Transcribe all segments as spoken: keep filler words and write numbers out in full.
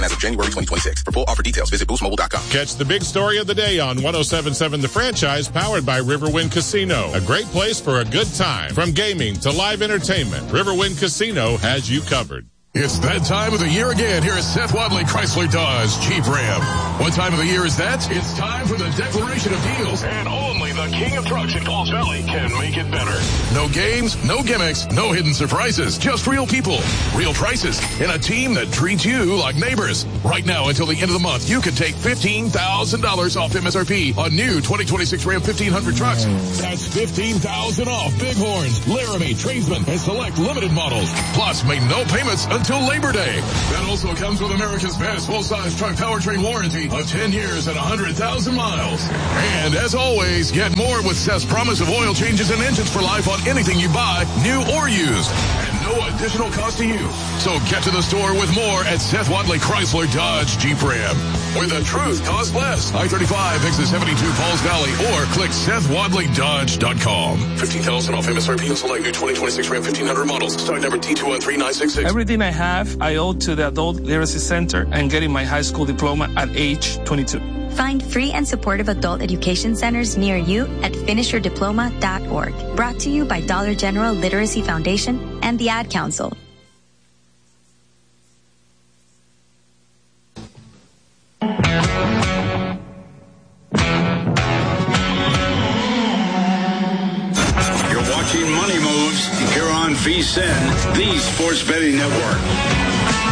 as of January twenty twenty-six. For full offer details, visit boost mobile dot com. Catch the big story of the day on one oh seven point seven The Franchise, powered by Riverwind Casino. A great place for a good time. From gaming to live entertainment, Riverwind Casino has you covered. It's that time of the year again here at Seth Wadley Chrysler Dodge Jeep Ram. What time of the year is that? It's time for the declaration of deals, and only the king of trucks in Pauls Valley can make it better. No games, no gimmicks, no hidden surprises, just real people, real prices, and a team that treats you like neighbors. Right now until the end of the month, you can take fifteen thousand dollars off M S R P on new twenty twenty-six Ram fifteen hundred trucks. That's fifteen thousand dollars off Bighorns, Laramie, Tradesman, and select limited models. Plus, make no payments until Labor Day. That also comes with America's best full-size truck powertrain warranty of ten years and one hundred thousand miles. And as always, get more with Seth's promise of oil changes and engines for life on anything you buy, new or used. And no additional cost to you. So get to the store with more at Seth Wadley Chrysler Dodge Jeep Ram, where the truth costs less. I thirty-five, exit seventy-two, Pauls Valley, or click Seth Wadley Dodge dot com. fifteen thousand dollars off M S R P on select new twenty twenty-six Ram fifteen hundred models. Stock number T two one three nine six six. Everything I have, I owe to the Adult Literacy Center and getting my high school diploma at age twenty-two. Find free and supportive adult education centers near you at finish your diploma dot org. Brought to you by Dollar General Literacy Foundation and the Ad Council. You're watching Money Moves here on V S I N, the Sports Betting Network.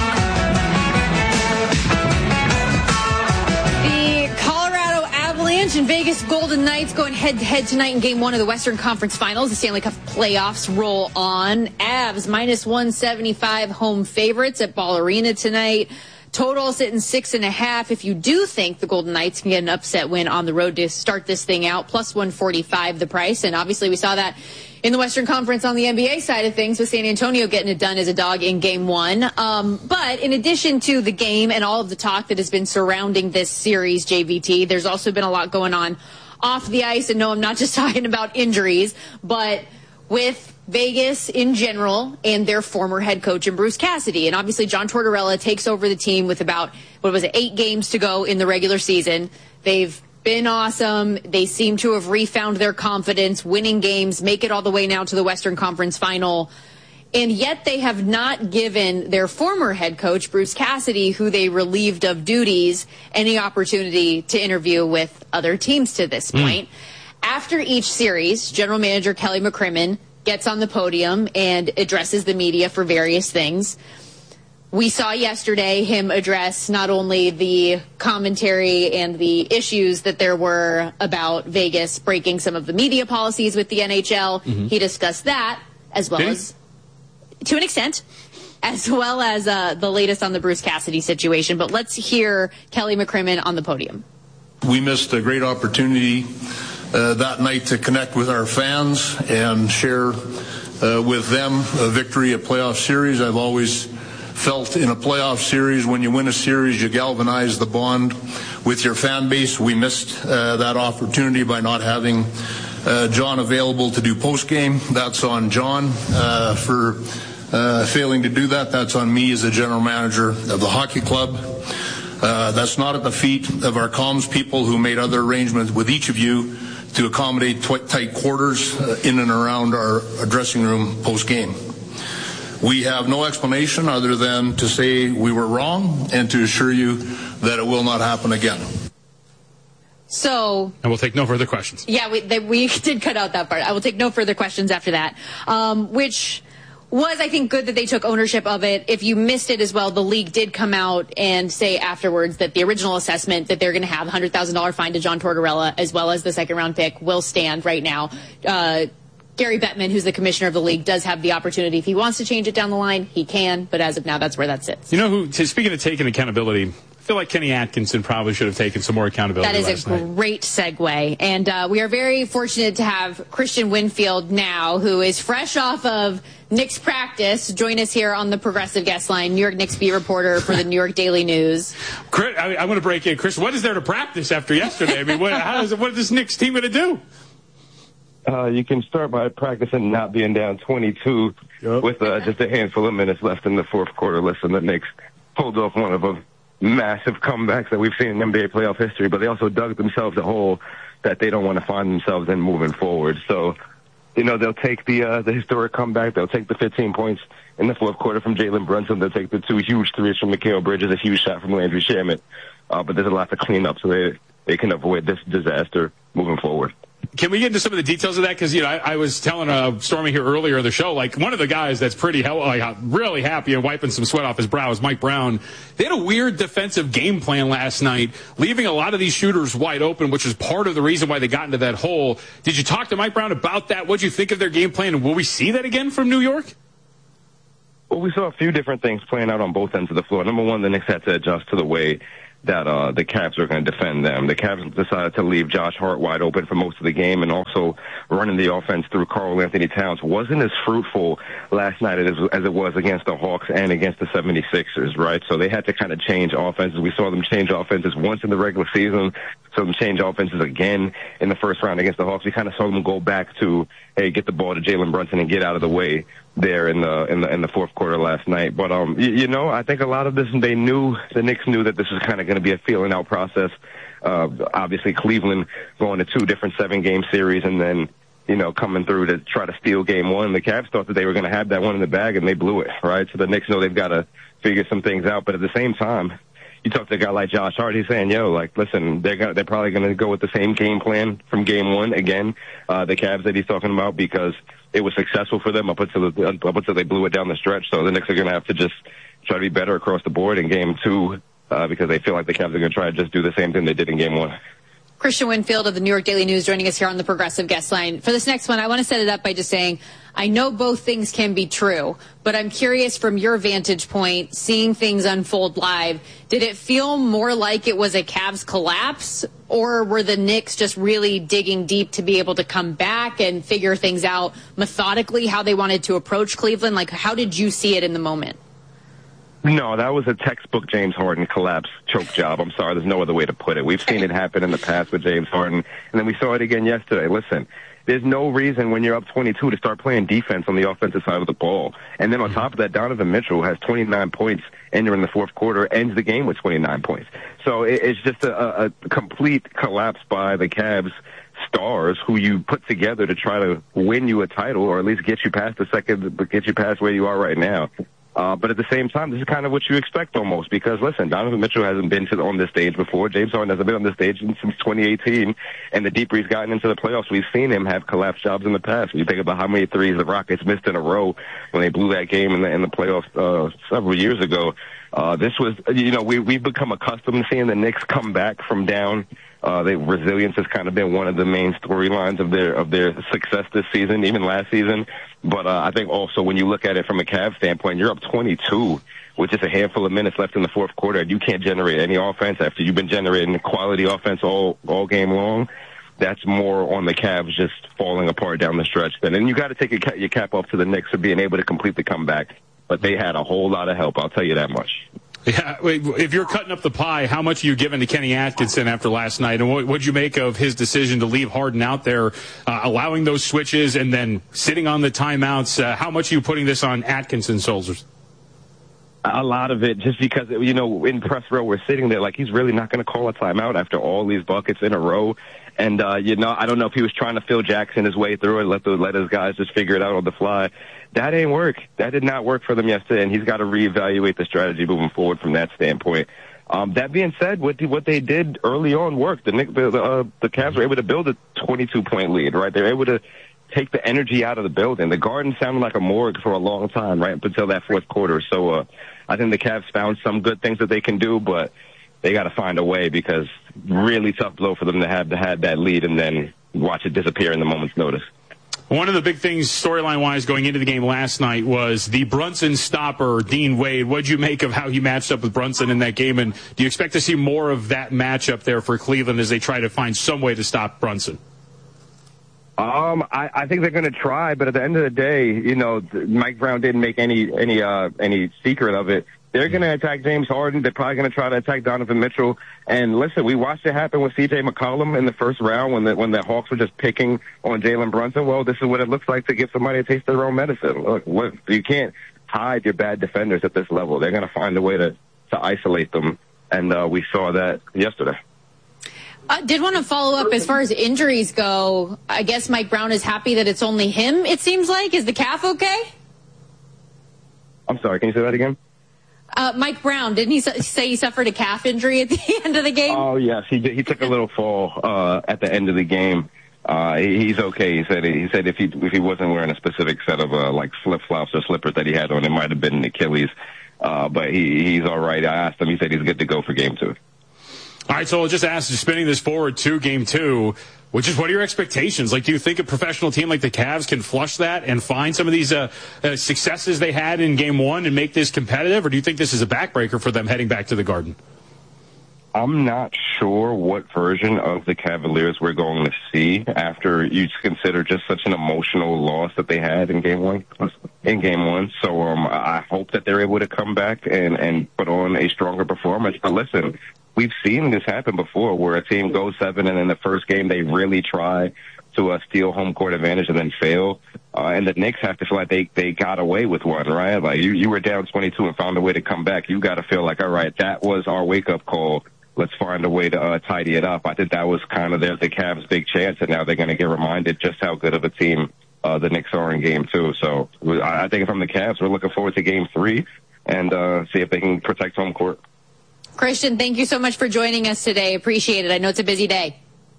And Vegas Golden Knights going head-to-head tonight in Game one of the Western Conference Finals. The Stanley Cup playoffs roll on. Avs minus one seventy-five home favorites at Ball Arena tonight. Total sitting six and a half. If you do think the Golden Knights can get an upset win on the road to start this thing out, plus one forty-five the price. And obviously we saw that in the Western Conference on the N B A side of things with San Antonio getting it done as a dog in Game one. Um, but in addition to the game and all of the talk that has been surrounding this series, J V T, there's also been a lot going on off the ice. And no, I'm not just talking about injuries, but with Vegas in general and their former head coach in Bruce Cassidy. And obviously John Tortorella takes over the team with about, what was it, eight games to go in the regular season. They've been awesome. They seem to have refound their confidence, winning games, make it all the way now to the Western Conference Final. And yet they have not given their former head coach, Bruce Cassidy, who they relieved of duties, any opportunity to interview with other teams to this mm. point. After each series, General Manager Kelly McCrimmon gets on the podium and addresses the media for various things. We saw yesterday him address not only the commentary and the issues that there were about Vegas breaking some of the media policies with the N H L. Mm-hmm. He discussed that as well as, to an extent, as well as uh, the latest on the Bruce Cassidy situation. But let's hear Kelly McCrimmon on the podium. We missed a great opportunity uh, that night to connect with our fans and share uh, with them a victory, a playoff series. I've always felt in a playoff series, when you win a series, you galvanize the bond with your fan base. We missed uh, that opportunity by not having uh, John available to do post-game. That's on John uh, for uh, failing to do that. That's on me as the general manager of the hockey club. Uh, that's not at the feet of our comms people who made other arrangements with each of you to accommodate tw- tight quarters uh, in and around our dressing room post-game. We have no explanation other than to say we were wrong and to assure you that it will not happen again. So, and we'll take no further questions. Yeah, we, they, we did cut out that part. I will take no further questions after that, um, which was, I think, good that they took ownership of it. If you missed it as well, the league did come out and say afterwards that the original assessment that they're going to have a one hundred thousand dollars fine to John Tortorella as well as the second-round pick will stand right now. Uh, Gary Bettman, who's the commissioner of the league, does have the opportunity. If he wants to change it down the line, he can. But as of now, that's where that sits. You know who, speaking of taking accountability, I feel like Kenny Atkinson probably should have taken some more accountability. That is a night. great segue. And uh, we are very fortunate to have Christian Winfield now, who is fresh off of Knicks practice, join us here on the Progressive Guest Line, New York Knicks beat reporter for the New York Daily News. Chris, I, I'm going to break in. Chris, what is there to practice after yesterday? I mean, what, how is it, what is this Knicks team going to do? Uh, you can start by practicing not being down twenty-two yep. with uh, just a handful of minutes left in the fourth quarter. Listen, the Knicks pulled off one of them massive comebacks that we've seen in N B A playoff history, but they also dug themselves a hole that they don't want to find themselves in moving forward. So, you know, they'll take the uh, the historic comeback. They'll take the fifteen points in the fourth quarter from Jalen Brunson. They'll take the two huge threes from Mikal Bridges, a huge shot from Landry Shamet. Uh, but there's a lot to clean up so they, they can avoid this disaster moving forward. Can we get into some of the details of that? Because, you know, I, I was telling uh, Stormy here earlier in the show, like, one of the guys that's pretty hell, like, really happy and wiping some sweat off his brow is Mike Brown. They had a weird defensive game plan last night, leaving a lot of these shooters wide open, which is part of the reason why they got into that hole. Did you talk to Mike Brown about that? What did you think of their game plan? And will we see that again from New York? Well, we saw a few different things playing out on both ends of the floor. Number one, the Knicks had to adjust to the way that uh, the Cavs are going to defend them. The Cavs decided to leave Josh Hart wide open for most of the game, and also running the offense through Karl Anthony Towns wasn't as fruitful last night as, as it was against the Hawks and against the seventy-sixers, right? So they had to kind of change offenses. We saw them change offenses once in the regular season, saw them change offenses again in the first round against the Hawks. We kind of saw them go back to, hey, get the ball to Jalen Brunson and get out of the way there in the in the in the fourth quarter last night. But um, you, you know, I think a lot of this, they knew, the Knicks knew that this was kind of going to be a feeling out process. Uh, obviously, Cleveland going to two different seven game series, and then, you know, coming through to try to steal game one. The Cavs thought that they were going to have that one in the bag, and they blew it, right? So the Knicks know they've got to figure some things out. But at the same time, you talk to a guy like Josh Hart, he's saying, yo, like, listen, they're gonna, they're probably going to go with the same game plan from game one again, uh, the Cavs that he's talking about, because it was successful for them up until, the, up until they blew it down the stretch. So the Knicks are going to have to just try to be better across the board in game two, uh, because they feel like the Cavs are going to try to just do the same thing they did in game one. Christian Winfield of the New York Daily News joining us here on the Progressive Guest Line. For this next one, I want to set it up by just saying, I know both things can be true, but I'm curious from your vantage point, seeing things unfold live, did it feel more like it was a Cavs collapse, or were the Knicks just really digging deep to be able to come back and figure things out methodically, how they wanted to approach Cleveland? Like, how did you see it in the moment? No, that was a textbook James Harden collapse choke job. I'm sorry, there's no other way to put it. We've seen it happen in the past with James Harden, and then we saw it again yesterday. Listen, there's no reason when you're up twenty-two to start playing defense on the offensive side of the ball. And then on top of that, Donovan Mitchell has twenty-nine points entering the fourth quarter, ends the game with twenty-nine points. So it's just a, a complete collapse by the Cavs stars who you put together to try to win you a title, or at least get you past the second, get you past where you are right now. Uh, but at the same time, this is kind of what you expect almost, because, listen, Donovan Mitchell hasn't been to the, on this stage before. James Harden hasn't been on this stage since twenty eighteen, and the deeper he's gotten into the playoffs, we've seen him have collapse jobs in the past. When you think about how many threes the Rockets missed in a row when they blew that game in the, in the playoffs uh, several years ago. Uh, this was, you know, we, we've become accustomed to seeing the Knicks come back from down. Uh, the resilience has kind of been one of the main storylines of their of their success this season, even last season. But uh, I think also when you look at it from a Cavs standpoint, you're up twenty-two with just a handful of minutes left in the fourth quarter, and you can't generate any offense after you've been generating quality offense all all game long. That's more on the Cavs just falling apart down the stretch. Then, and you got to take your, your cap off to the Knicks for being able to complete the comeback. But they had a whole lot of help, I'll tell you that much. Yeah, if you're cutting up the pie, how much are you giving to Kenny Atkinson after last night? And what would you make of his decision to leave Harden out there, uh, allowing those switches and then sitting on the timeouts? Uh, how much are you putting this on Atkinson's shoulders? A lot of it, just because, you know, in press row, we're sitting there like he's really not going to call a timeout after all these buckets in a row. And, uh, you know, I don't know if he was trying to Phil Jackson his way through it, let the, let his guys just figure it out on the fly. That ain't work. That did not work for them yesterday, and he's got to reevaluate the strategy moving forward from that standpoint. Um, that being said, what, the, what they did early on worked. The, the, uh, the Cavs were able to build a twenty-two point lead, right? They were able to take the energy out of the building. The Garden sounded like a morgue for a long time, right, up until that fourth quarter. So uh, I think the Cavs found some good things that they can do, but they got to find a way, because really tough blow for them to have to have that lead and then watch it disappear in the moment's notice. One of the big things storyline-wise going into the game last night was the Brunson stopper, Dean Wade. What did you make of how he matched up with Brunson in that game? And do you expect to see more of that matchup there for Cleveland as they try to find some way to stop Brunson? Um, I, I think they're going to try, but at the end of the day, you know, Mike Brown didn't make any any uh, any secret of it. They're going to attack James Harden. They're probably going to try to attack Donovan Mitchell. And listen, we watched it happen with C J McCollum in the first round when the, when the Hawks were just picking on Jalen Brunson. Well, this is what it looks like to give somebody a taste of their own medicine. Look, what, you can't hide your bad defenders at this level. They're going to find a way to, to isolate them and uh, we saw that yesterday. I uh, did want to follow up as far as injuries go. I guess Mike Brown is happy that it's only him, it seems like. Is the calf okay? I'm sorry, can you say that again? Uh, Mike Brown, didn't he su- say he suffered a calf injury at the end of the game? Oh, yes. He he took a little fall uh, at the end of the game. Uh, he, he's okay. He said he said if he if he wasn't wearing a specific set of uh, like flip flops or slippers that he had on, it might have been an Achilles. Uh, but he he's all right. I asked him. He said he's good to go for game two. All right, so I'll just ask you, spinning this forward to game two, which is what are your expectations? Like, do you think a professional team like the Cavs can flush that and find some of these uh, uh, successes they had in game one and make this competitive, or do you think this is a backbreaker for them heading back to the Garden? I'm not sure what version of the Cavaliers we're going to see after you consider just such an emotional loss that they had in game one. In game one, so um, I hope that they're able to come back and and put on a stronger performance. But listen, we've seen this happen before, where a team goes seven and in the first game they really try to uh, steal home court advantage and then fail. Uh, and the Knicks have to feel like they they got away with one, right? Like you you were down twenty-two and found a way to come back. You got to feel like, all right, that was our wake up call. Let's find a way to uh, tidy it up. I think that was kind of their, the Cavs' big chance, and now they're going to get reminded just how good of a team uh, the Knicks are in game two. So I, I think if I'm the Cavs, we're looking forward to game three and uh, see if they can protect home court. Christian, thank you so much for joining us today. Appreciate it. I know it's a busy day.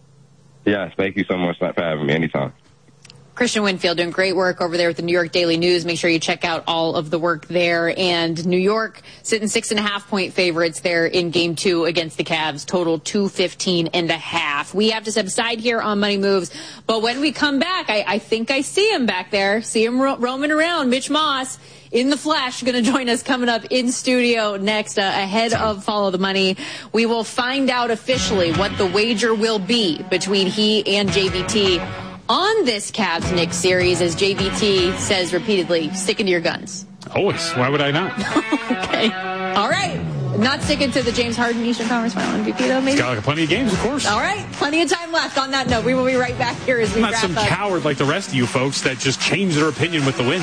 Yes, thank you so much for having me anytime. Christian Winfield doing great work over there with the New York Daily News. Make sure you check out all of the work there. And New York sitting six and a half point favorites there in game two against the Cavs, total two fifteen and a half. We have to step aside here on Money Moves. But when we come back, I, I think I see him back there. See him ro- roaming around. Mitch Moss in the flesh going to join us coming up in studio next uh, ahead of Follow the Money. We will find out officially what the wager will be between he and J V T on this Cavs Knicks series, as J V T says repeatedly, sticking to your guns. Always. Why would I not? Okay. All right. Not sticking to the James Harden Eastern Conference Final M V P, though, maybe? It's got like plenty of games, of course. All right. Plenty of time left on that note. We will be right back here as we I'm not wrap some up. coward like the rest of you folks that just change their opinion with the win.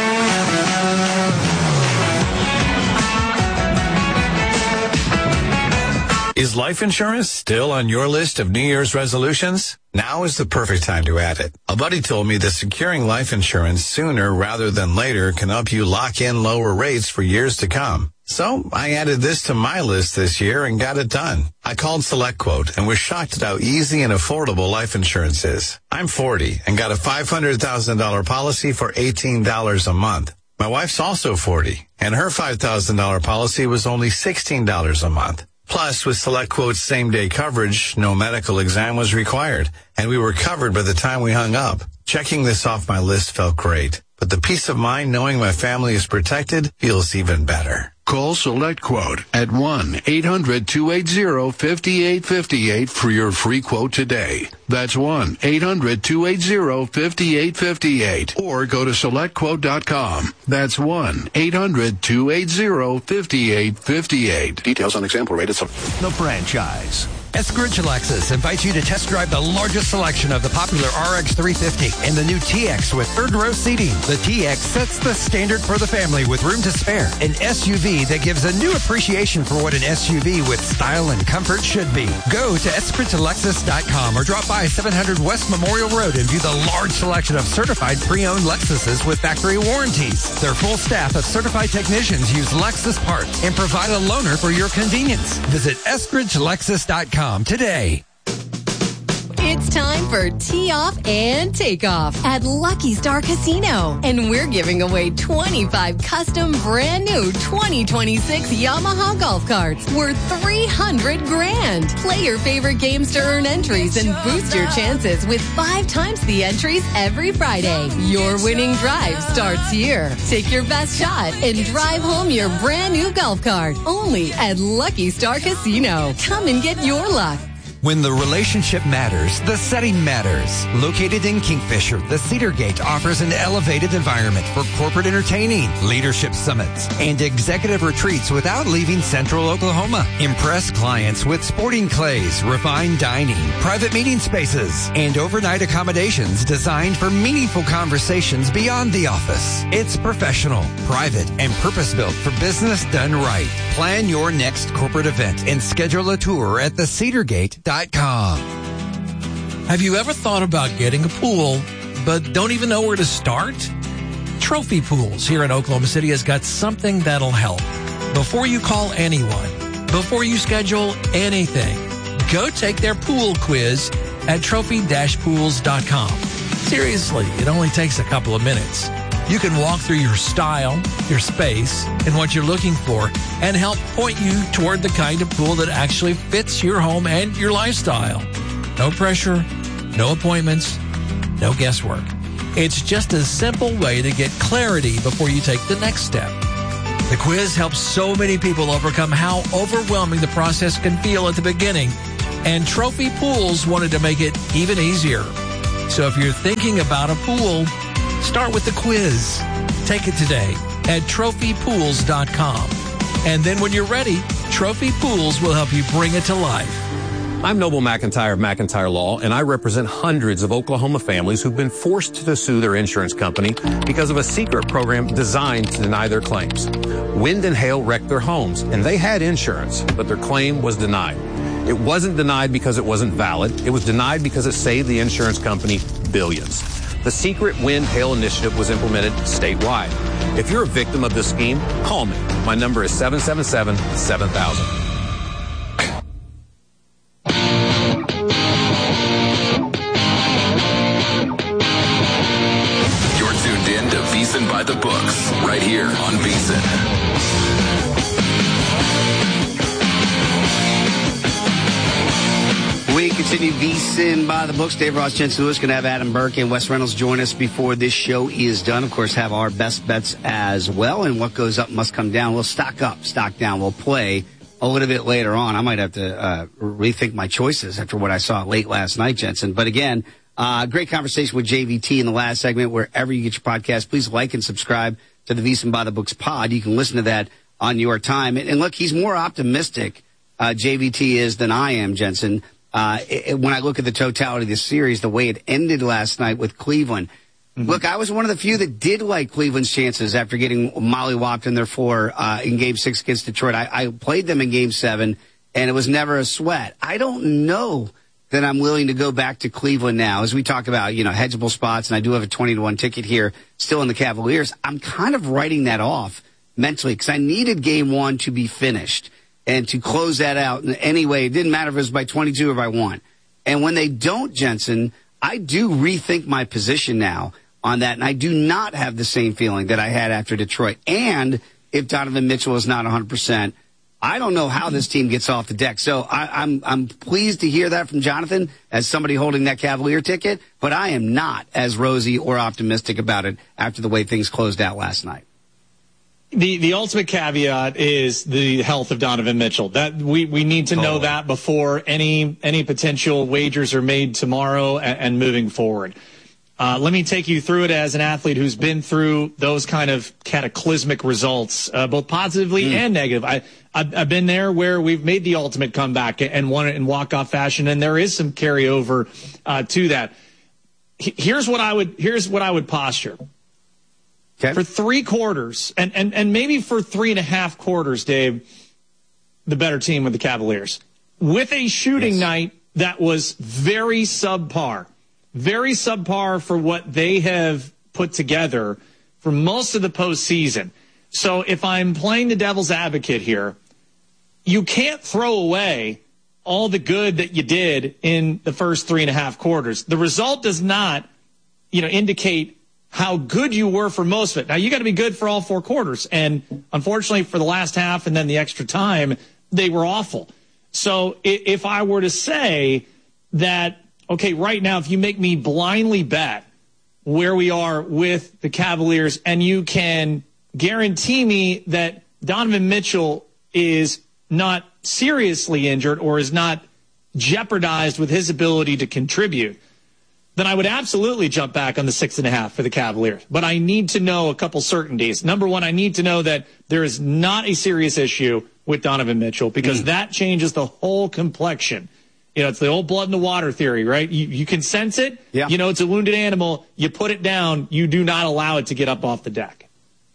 Is life insurance still on your list of New Year's resolutions? Now is the perfect time to add it. A buddy told me that securing life insurance sooner rather than later can help you lock in lower rates for years to come. So I added this to my list this year and got it done. I called SelectQuote and was shocked at how easy and affordable life insurance is. I'm forty and got a five hundred thousand dollars policy for eighteen dollars a month. My wife's also forty and her five thousand dollars policy was only sixteen dollars a month. Plus, with SelectQuote's same-day coverage, no medical exam was required, and we were covered by the time we hung up. Checking this off my list felt great, but the peace of mind knowing my family is protected feels even better. Call SelectQuote at one eight hundred two eight zero five eight five eight for your free quote today. That's one eight hundred two eight zero five eight five eight. Or go to select quote dot com. That's one eight hundred two eight zero five eight five eight. Details on example rate. The franchise. Eskridge Lexus invites you to test drive the largest selection of the popular R X three fifty and the new T X with third row seating. The T X sets the standard for the family with room to spare. An S U V that gives a new appreciation for what an S U V with style and comfort should be. Go to eskridge lexus dot com or drop by seven hundred West Memorial Road and view the large selection of certified pre-owned Lexuses with factory warranties. Their full staff of certified technicians use Lexus parts and provide a loaner for your convenience. Visit eskridge lexus dot com today. It's time for Tee Off and Take Off at Lucky Star Casino. And we're giving away twenty-five custom brand new twenty twenty-six Yamaha golf carts worth three hundred grand. Play your favorite games to earn entries and boost your chances with five times the entries every Friday. Your winning drive starts here. Take your best shot and drive home your brand new golf cart only at Lucky Star Casino. Come and get your luck. When the relationship matters, the setting matters. Located in Kingfisher, the Cedar Gate offers an elevated environment for corporate entertaining, leadership summits, and executive retreats without leaving Central Oklahoma. Impress clients with sporting clays, refined dining, private meeting spaces, and overnight accommodations designed for meaningful conversations beyond the office. It's professional, private, and purpose-built for business done right. Plan your next corporate event and schedule a tour at the cedar gate dot com. Have you ever thought about getting a pool, but don't even know where to start? Trophy Pools here in Oklahoma City has got something that'll help. Before you call anyone, before you schedule anything, go take their pool quiz at trophy dash pools dot com. Seriously, it only takes a couple of minutes. You can walk through your style, your space, and what you're looking for, and help point you toward the kind of pool that actually fits your home and your lifestyle. No pressure, no appointments, no guesswork. It's just a simple way to get clarity before you take the next step. The quiz helps so many people overcome how overwhelming the process can feel at the beginning, and Trophy Pools wanted to make it even easier. So if you're thinking about a pool, start with the quiz. Take it today at trophy pools dot com. And then when you're ready, Trophy Pools will help you bring it to life. I'm Noble McIntyre of McIntyre Law, and I represent hundreds of Oklahoma families who've been forced to sue their insurance company because of a secret program designed to deny their claims. Wind and hail wrecked their homes, and they had insurance, but their claim was denied. It wasn't denied because it wasn't valid. It was denied because it saved the insurance company billions. The secret wind hail initiative was implemented statewide. If you're a victim of this scheme, call me. My number is seven seven seven, seven thousand. You're tuned in to VSiN by the Books, right here on VSiN. We continue VSiN by the Books. Dave Ross, Jensen Lewis, going to have Adam Burke and Wes Reynolds join us before this show is done. Of course, have our best bets as well. And what goes up must come down. We'll stock up, stock down. We'll play a little bit later on. I might have to uh, rethink my choices after what I saw late last night, Jensen. But again, uh, great conversation with J V T in the last segment. Wherever you get your podcast, please like and subscribe to the VSiN by the Books pod. You can listen to that on your time. And, and look, he's more optimistic, uh, J V T is, than I am, Jensen. Uh, it, when I look at the totality of the series, the way it ended last night with Cleveland. Mm-hmm. Look, I was one of the few that did like Cleveland's chances after getting mollywopped in their four uh, in Game Six against Detroit. I, I played them in Game Seven, and it was never a sweat. I don't know that I'm willing to go back to Cleveland now, as we talk about, you know, hedgeable spots, and I do have a twenty to one ticket here still in the Cavaliers. I'm kind of writing that off mentally because I needed Game One to be finished and to close that out in any way. It didn't matter if it was by twenty-two or by one. And when they don't, Jensen, I do rethink my position now on that, and I do not have the same feeling that I had after Detroit. And if Donovan Mitchell is not one hundred percent, I don't know how this team gets off the deck. So I, I'm I'm pleased to hear that from Jonathan as somebody holding that Cavalier ticket, but I am not as rosy or optimistic about it after the way things closed out last night. The the ultimate caveat is the health of Donovan Mitchell. That we, we need to know that before any any potential wagers are made tomorrow and, and moving forward. Uh, let me take you through it as an athlete who's been through those kind of cataclysmic results, uh, both positively mm. and negative. I I've, I've been there where we've made the ultimate comeback and won it in walk-off fashion, and there is some carryover uh, to that. Here's what I would here's what I would posture. Okay. For three quarters, and, and, and maybe for three and a half quarters, Dave, the better team with the Cavaliers. With a shooting yes. night that was very subpar, very subpar for what they have put together for most of the postseason. So if I'm playing the devil's advocate here, you can't throw away all the good that you did in the first three and a half quarters. The result does not, you know, indicate how good you were for most of it. Now, you got to be good for all four quarters. And unfortunately, for the last half and then the extra time, they were awful. So if I were to say that, okay, right now, if you make me blindly bet where we are with the Cavaliers and you can guarantee me that Donovan Mitchell is not seriously injured or is not jeopardized with his ability to contribute, then I would absolutely jump back on the six and a half for the Cavaliers. But I need to know a couple certainties. Number one, I need to know that there is not a serious issue with Donovan Mitchell, because mm. that changes the whole complexion. You know, it's the old blood in the water theory, right? You, you can sense it. Yeah. You know, it's a wounded animal. You put it down. You do not allow it to get up off the deck.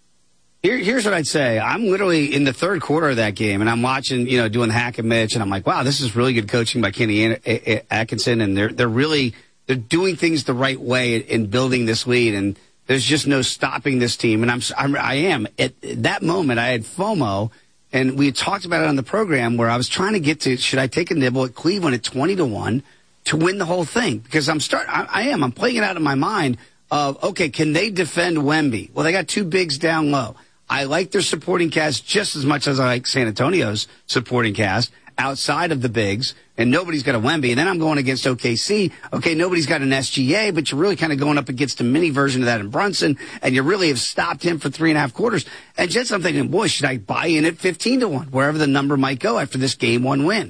Here, here's what I'd say. I'm literally in the third quarter of that game, and I'm watching, you know, doing Hack and Mitch, and I'm like, wow, this is really good coaching by Kenny Atkinson, and they're they're really they're doing things the right way in building this lead, and there's just no stopping this team. And I'm, I'm I am at that moment. I had FOMO, and we had talked about it on the program where I was trying to get to, should I take a nibble at Cleveland at twenty to one to win the whole thing? Because I'm start I, I am I'm playing it out in my mind of, okay, can they defend Wemby? Well, they got two bigs down low. I like their supporting cast just as much as I like San Antonio's supporting cast outside of the bigs, and nobody's got a Wemby. And then I'm going against O K C. Okay, nobody's got an S G A, but you're really kind of going up against a mini version of that in Brunson, and you really have stopped him for three and a half quarters. And just I'm thinking, boy, should I buy in at fifteen to one, wherever the number might go after this game one win?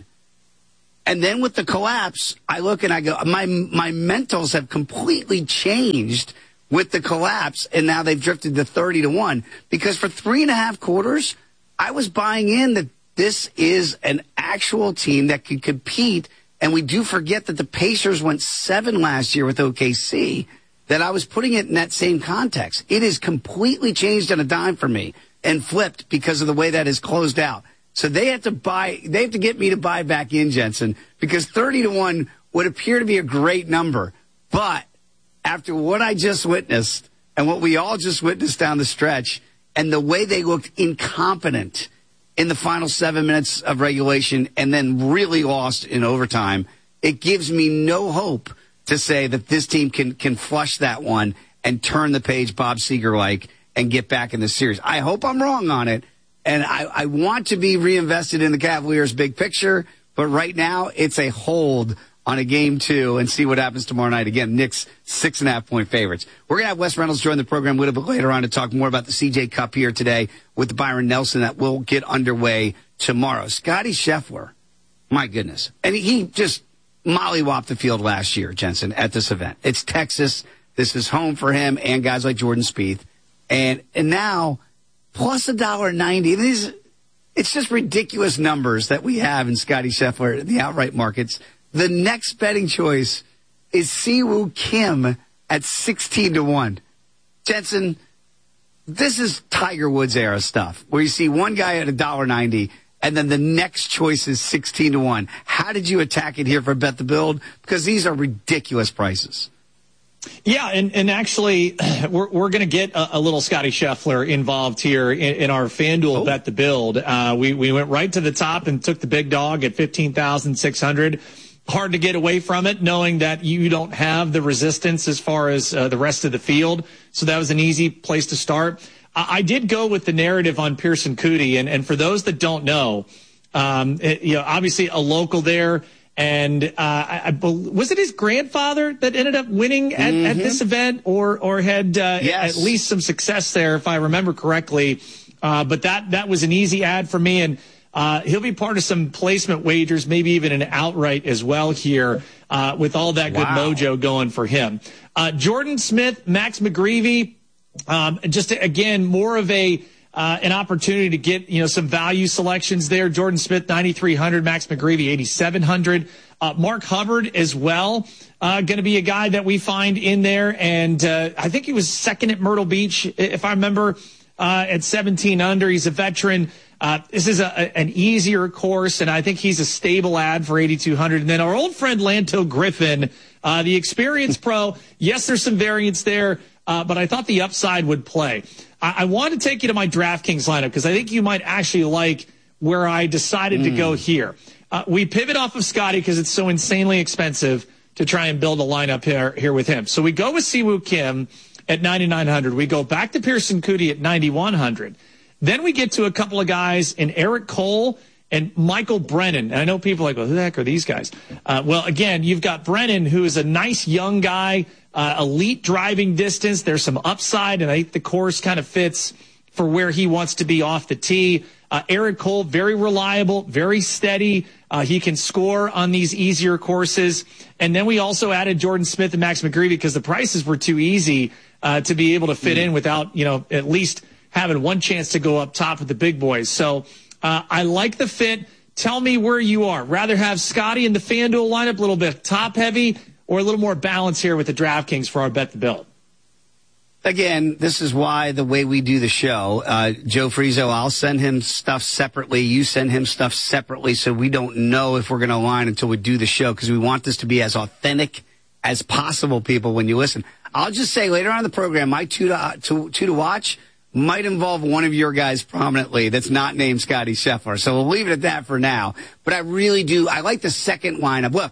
And then with the collapse, I look and I go, my my mentals have completely changed with the collapse, and now they've drifted to thirty to one. Because for three and a half quarters, I was buying in that this is an actual team that could compete. And we do forget that the Pacers went seven last year with O K C, that I was putting it in that same context. It is completely changed on a dime for me and flipped because of the way that is closed out. So they have to buy, they have to get me to buy back in, Jensen, because thirty to one would appear to be a great number. But after what I just witnessed and what we all just witnessed down the stretch and the way they looked incompetent in the final seven minutes of regulation and then really lost in overtime, it gives me no hope to say that this team can, can flush that one and turn the page Bob Seger-like and get back in the series. I hope I'm wrong on it, and I, I want to be reinvested in the Cavaliers' big picture, but right now it's a hold on a game two and see what happens tomorrow night. Again, Knicks six and a half point favorites. We're going to have Wes Reynolds join the program a little bit later on to talk more about the C J Cup here today with the Byron Nelson that will get underway tomorrow. Scottie Scheffler, my goodness. And he just mollywopped the field last year, Jensen, at this event. It's Texas. This is home for him and guys like Jordan Spieth. And and now, plus one dollar ninety. These, it's just ridiculous numbers that we have in Scottie Scheffler, the outright markets. The next betting choice is Siwoo Kim at sixteen to one. Jensen, this is Tiger Woods era stuff, where you see one guy at one dollar ninety, and then the next choice is sixteen to one. How did you attack it here for Bet the Build? Because these are ridiculous prices. Yeah, and, and actually, we're we're going to get a, a little Scottie Scheffler involved here in, in our FanDuel oh. Bet the Build. Uh, we, we went right to the top and took the big dog at fifteen thousand six hundred. Hard to get away from it, knowing that you don't have the resistance as far as uh, the rest of the field. So that was an easy place to start. I, I did go with the narrative on Pearson Coody, and, and for those that don't know, um, it, you know, obviously a local there, and uh, I, I was it his grandfather that ended up winning at, mm-hmm. at this event, or or had uh, yes. at least some success there, if I remember correctly. Uh, but that that was an easy ad for me, and. Uh, he'll be part of some placement wagers, maybe even an outright as well here, uh, with all that good wow. mojo going for him. Uh, Jordan Smith, Max McGreevy, um, just to, again, more of a, uh, an opportunity to get, you know, some value selections there. Jordan Smith, ninety-three hundred, Max McGreevy, eighty-seven hundred. Uh, Mark Hubbard as well, uh, going to be a guy that we find in there. And, uh, I think he was second at Myrtle Beach, if I remember, uh, at seventeen under. He's a veteran. Uh, this is a, a, an easier course, and I think he's a stable ad for eighty-two hundred. And then our old friend Lanto Griffin, uh, the experienced pro. Yes, there's some variance there, uh, but I thought the upside would play. I, I want to take you to my DraftKings lineup because I think you might actually like where I decided mm. to go here. Uh, we pivot off of Scottie because it's so insanely expensive to try and build a lineup here, here with him. So we go with Siwoo Kim at ninety-nine hundred. We go back to Pearson Coody at ninety-one hundred. Then we get to a couple of guys in Eric Cole and Michael Brennan. And I know people are like, well, who the heck are these guys? Uh, well, again, you've got Brennan, who is a nice young guy, uh, elite driving distance. There's some upside, and I think the course kind of fits for where he wants to be off the tee. Uh, Eric Cole, very reliable, very steady. Uh, he can score on these easier courses. And then we also added Jordan Smith and Max McGreevy because the prices were too easy uh, to be able to fit in without, you know, at least having one chance to go up top with the big boys. So uh, I like the fit. Tell me where you are. Rather have Scotty in the FanDuel lineup a little bit top heavy or a little more balance here with the DraftKings for our Bet the Build? Again, this is why the way we do the show, uh, Joe Frizo, I'll send him stuff separately. You send him stuff separately so we don't know if we're going to align until we do the show because we want this to be as authentic as possible, people, when you listen. I'll just say later on in the program, my two to, to, two to watch might involve one of your guys prominently that's not named Scotty Scheffler. So we'll leave it at that for now. But I really do. I like the second lineup. Look,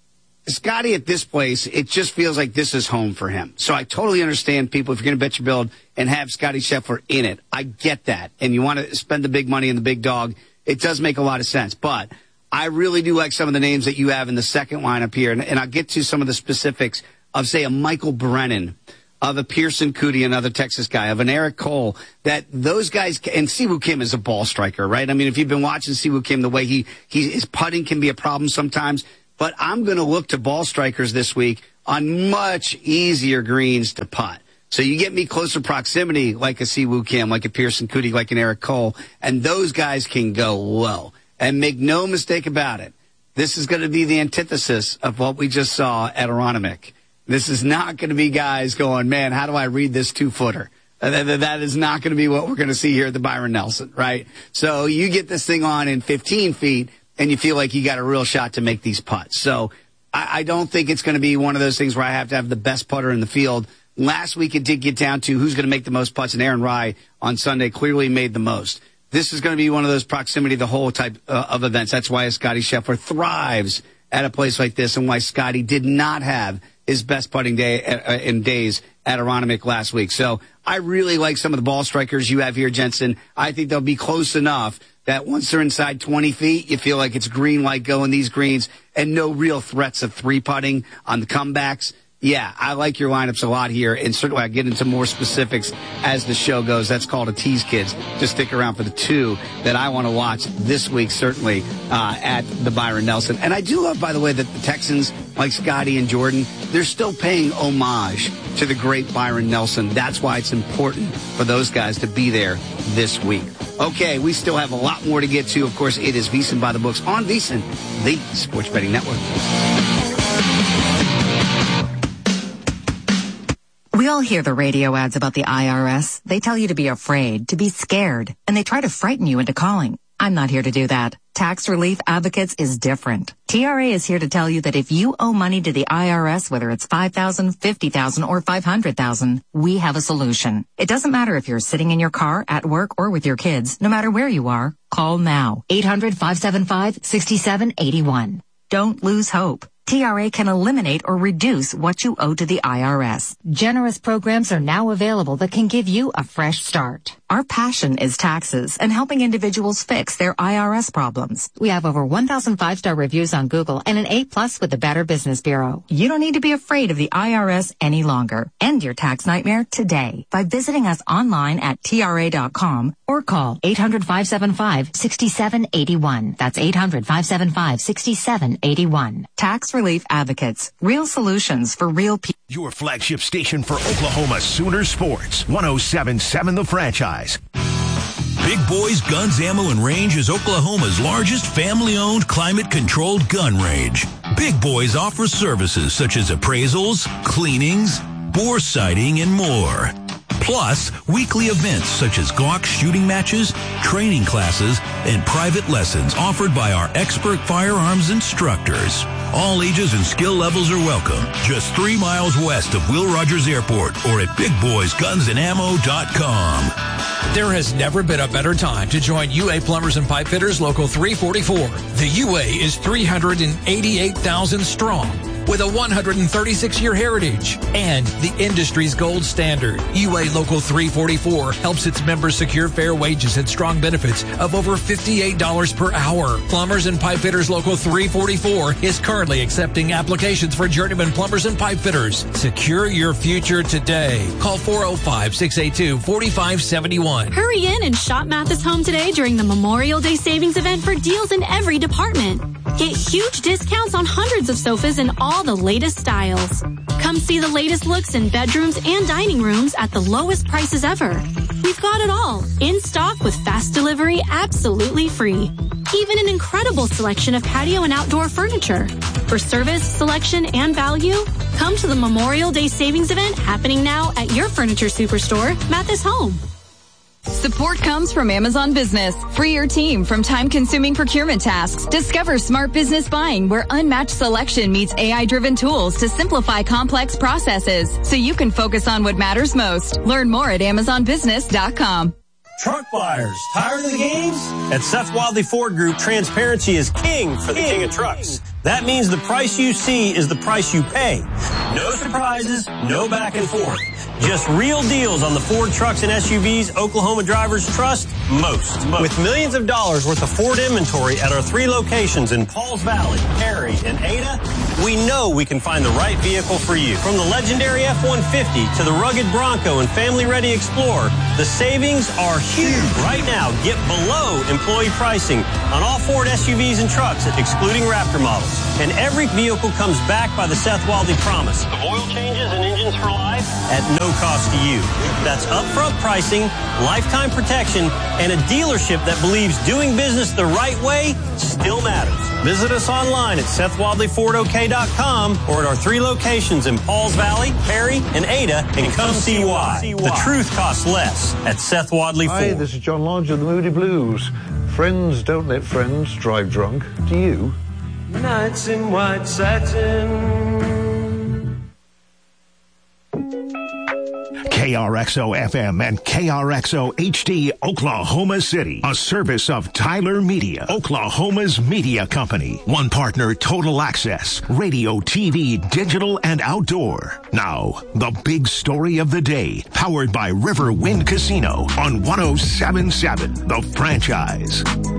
Scotty at this place, it just feels like this is home for him. So I totally understand people, if you're going to bet your build and have Scotty Scheffler in it, I get that. And you want to spend the big money in the big dog, it does make a lot of sense. But I really do like some of the names that you have in the second lineup here. And, and I'll get to some of the specifics of, say, a Michael Brennan, of a Pearson Coody, another Texas guy, of an Eric Cole, that those guys, and Siwoo Kim is a ball striker, right? I mean, if you've been watching Siwoo Kim, the way he, he his putting can be a problem sometimes. But I'm going to look to ball strikers this week on much easier greens to putt. So you get me closer proximity like a Siwoo Kim, like a Pearson Coody, like an Eric Cole, and those guys can go low. And make no mistake about it, this is going to be the antithesis of what we just saw at Aronimink. This is not going to be guys going, man, how do I read this two-footer? That is not going to be what we're going to see here at the Byron Nelson, right? So you get this thing on in fifteen feet, and you feel like you got a real shot to make these putts. So I, I don't think it's going to be one of those things where I have to have the best putter in the field. Last week it did get down to who's going to make the most putts, and Aaron Rai on Sunday clearly made the most. This is going to be one of those proximity the whole type uh, of events. That's why Scotty Scheffler thrives at a place like this, and why Scotty did not have his best putting day uh, in days at Aronimink last week. So I really like some of the ball strikers you have here, Jensen. I think they'll be close enough that once they're inside twenty feet, you feel like it's green light going these greens and no real threats of three putting on the comebacks. Yeah, I like your lineups a lot here, and certainly I'll get into more specifics as the show goes. That's called a tease, kids. Just stick around for the two that I want to watch this week, certainly, uh, at the Byron Nelson. And I do love, by the way, that the Texans, like Scotty and Jordan, they're still paying homage to the great Byron Nelson. That's why it's important for those guys to be there this week. Okay, we still have a lot more to get to. Of course, it is VSiN by the Books on VSiN, the Sports Betting Network. We all hear the radio ads about the I R S. They tell you to be afraid, to be scared, and they try to frighten you into calling. I'm not here to do that. Tax Relief Advocates is different. T R A is here to tell you that if you owe money to the I R S, whether it's five thousand dollars, fifty thousand dollars, or five hundred thousand dollars, we have a solution. It doesn't matter if you're sitting in your car, at work, or with your kids. No matter where you are, call now. eight hundred, five seven five, six seven eight one. Don't lose hope. T R A can eliminate or reduce what you owe to the I R S. Generous programs are now available that can give you a fresh start. Our passion is taxes and helping individuals fix their I R S problems. We have over one thousand five-star reviews on Google and an A plus with the Better Business Bureau. You don't need to be afraid of the I R S any longer. End your tax nightmare today by visiting us online at T R A dot com or call eight hundred, five seven five, six seven eight one. That's eight hundred, five seven five, six seven eight one. Tax Relief Advocates. Real solutions for real people. Your flagship station for Oklahoma Sooner Sports. one oh seven point seven The Franchise. Big Boys Guns, Ammo, and Range is Oklahoma's largest family-owned, climate-controlled gun range. Big Boys offers services such as appraisals, cleanings, bore sighting, and more. Plus, weekly events such as Glock shooting matches, training classes, and private lessons offered by our expert firearms instructors. All ages and skill levels are welcome. Just three miles west of Will Rogers Airport or at big boys guns and ammo dot com. There has never been a better time to join U A Plumbers and Pipe Fitters Local three forty-four. The U A is three hundred eighty-eight thousand strong with a one hundred thirty-six year heritage and the industry's gold standard. U A Local three forty-four helps its members secure fair wages and strong benefits of over fifty-eight dollars per hour. Plumbers and Pipe Fitters Local three forty-four is currently accepting applications for journeyman plumbers and pipe fitters. Secure your future today. Call four oh five, six eight two, four five seven one. Hurry in and shop Mathis Home today during the Memorial Day Savings Event for deals in every department. Get huge discounts on hundreds of sofas in all the latest styles. Come see the latest looks in bedrooms and dining rooms at the lowest prices ever. We've got it all in stock with fast delivery absolutely free. Even an incredible selection of patio and outdoor furniture. For service, selection, and value, come to the Memorial Day Savings Event happening now at your furniture superstore, Mathis Home. Support comes from Amazon Business. Free your team from time-consuming procurement tasks. Discover smart business buying where unmatched selection meets A I-driven tools to simplify complex processes so you can focus on what matters most. Learn more at amazon business dot com. Truck buyers, tired of the games? At Seth Wadley Ford Group, transparency is king for the king of trucks. That means the price you see is the price you pay. No surprises, no back and forth. Just real deals on the Ford trucks and S U Vs Oklahoma drivers trust most. most. With millions of dollars worth of Ford inventory at our three locations in Pauls Valley, Perry, and Ada, we know we can find the right vehicle for you. From the legendary F one fifty to the rugged Bronco and family-ready Explorer, the savings are huge. Right now, get below employee pricing on all Ford S U Vs and trucks, excluding Raptor models. And every vehicle comes back by the Seth Wadley promise of oil changes and engines for life at no cost to you. That's upfront pricing, lifetime protection, and a dealership that believes doing business the right way still matters. Visit us online at Seth Wadley Ford O K dot com or at our three locations in Pauls Valley, Perry, and Ada, and come see why. The truth costs less at Seth Wadley Ford. Hi, this is John Lodge of the Moody Blues. Friends don't let friends drive drunk. Do you? Nights in white satin. K R X O F M and K R X O H D Oklahoma City, a service of Tyler Media, Oklahoma's media company. One partner, Total Access, radio, T V, digital, and outdoor. Now, the big story of the day, powered by River Wind Casino on one oh seven point seven The Franchise.